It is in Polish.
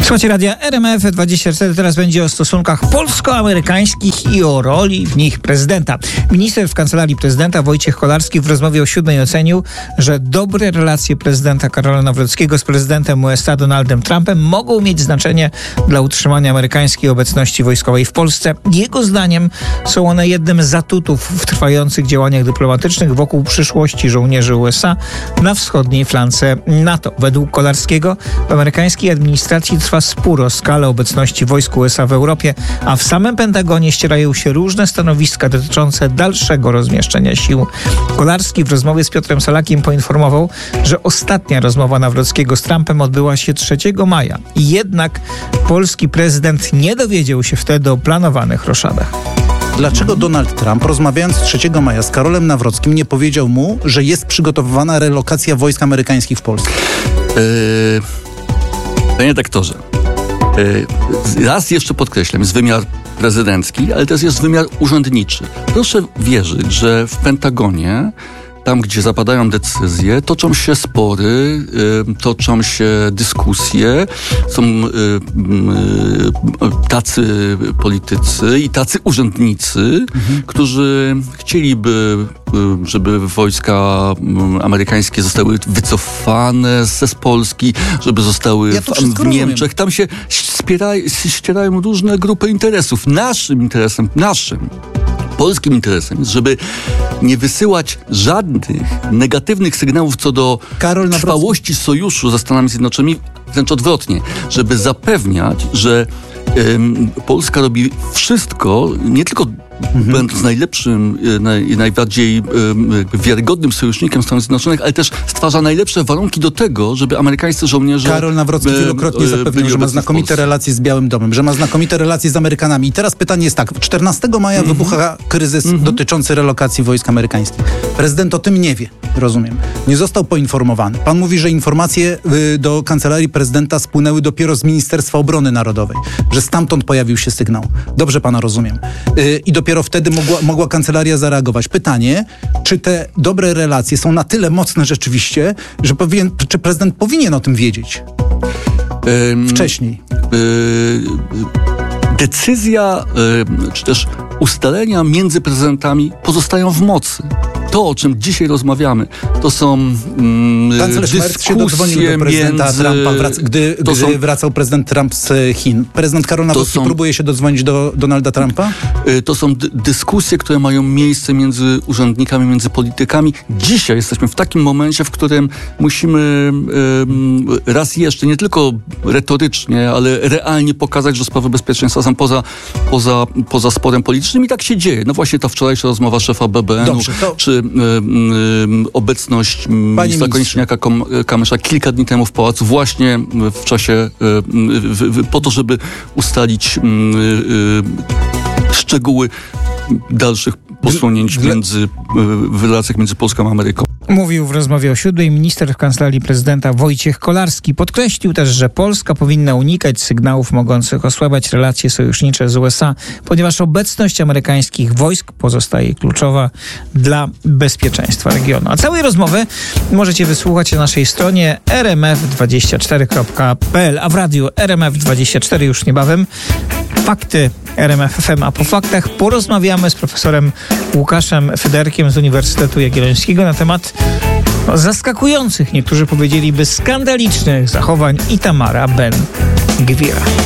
Słuchajcie radia RMF24, teraz będzie o stosunkach polsko-amerykańskich i o roli w nich prezydenta. Minister w Kancelarii Prezydenta Wojciech Kolarski w rozmowie o 7 ocenił, że dobre relacje prezydenta Karola Nawrockiego z prezydentem USA Donaldem Trumpem mogą mieć znaczenie dla utrzymania amerykańskiej obecności wojskowej w Polsce. Jego zdaniem są one jednym z atutów w trwających działaniach dyplomatycznych wokół przyszłości żołnierzy USA na wschodniej flance NATO. Według Kolarskiego w amerykańskiej administracji trwa spór o skalę obecności wojsk USA w Europie, a w samym Pentagonie ścierają się różne stanowiska dotyczące dalszego rozmieszczenia sił. Kolarski w rozmowie z Piotrem Salakiem poinformował, że ostatnia rozmowa Nawrockiego z Trumpem odbyła się 3 maja. I jednak polski prezydent nie dowiedział się wtedy o planowanych roszadach. Dlaczego Donald Trump, rozmawiając 3 maja z Karolem Nawrockim, nie powiedział mu, że jest przygotowywana relokacja wojsk amerykańskich w Polsce? Panie doktorze, raz jeszcze podkreślam, jest wymiar prezydencki, ale też jest wymiar urzędniczy. Proszę wierzyć, że w Pentagonie, tam gdzie zapadają decyzje, toczą się spory, toczą się dyskusje, są tacy politycy i tacy urzędnicy, którzy chcieliby, żeby wojska amerykańskie zostały wycofane z Polski, żeby zostały w Niemczech. Tam się ścierają różne grupy interesów. Naszym polskim interesem jest, żeby nie wysyłać żadnych negatywnych sygnałów co do trwałości sojuszu ze Stanami Zjednoczonymi, wręcz odwrotnie, żeby zapewniać, że Polska robi wszystko, nie tylko będąc najlepszym i najbardziej wiarygodnym sojusznikiem Stanów Zjednoczonych, ale też stwarza najlepsze warunki do tego, żeby amerykańscy żołnierze Karol Nawrocki wielokrotnie zapewniał, że ma znakomite relacje z Białym Domem, że ma znakomite relacje z Amerykanami. I teraz pytanie jest tak. 14 maja wybucha kryzys dotyczący relokacji wojsk amerykańskich. Prezydent o tym nie wie, rozumiem. Nie został poinformowany. Pan mówi, że informacje do Kancelarii Prezydenta spłynęły dopiero z Ministerstwa Obrony Narodowej, że stamtąd pojawił się sygnał. Dobrze pana rozumiem. I dopiero wtedy mogła kancelaria zareagować. Pytanie, czy te dobre relacje są na tyle mocne rzeczywiście, że czy prezydent powinien o tym wiedzieć wcześniej? Decyzja, czy też ustalenia między prezydentami pozostają w mocy. To, o czym dzisiaj rozmawiamy, to są dyskusje do prezydenta Trumpa, gdy wracał prezydent Trump z Chin. Prezydent Karol Nawrocki próbuje się dodzwonić do Donalda Trumpa? To są dyskusje, które mają miejsce między urzędnikami, między politykami. Dzisiaj jesteśmy w takim momencie, w którym musimy raz jeszcze, nie tylko retorycznie, ale realnie pokazać, że sprawy bezpieczeństwa są poza sporem politycznym i tak się dzieje. No właśnie ta wczorajsza rozmowa szefa BBN-u, czy obecność ministra Konyszniaka-Kamysza kilka dni temu w pałacu właśnie w czasie po to, żeby ustalić szczegóły dalszych posunięć w relacjach między Polską a Ameryką. Mówił w rozmowie o 7 minister w Kancelarii Prezydenta Wojciech Kolarski. Podkreślił też, że Polska powinna unikać sygnałów mogących osłabiać relacje sojusznicze z USA, ponieważ obecność amerykańskich wojsk pozostaje kluczowa dla bezpieczeństwa regionu. A całej rozmowy możecie wysłuchać na naszej stronie rmf24.pl, a w radiu RMF24 już niebawem Fakty RMF FM, a po faktach porozmawiamy z profesorem Łukaszem Federkiem z Uniwersytetu Jagiellońskiego na temat zaskakujących, niektórzy powiedzieliby skandalicznych zachowań Itamara Ben-Gvira.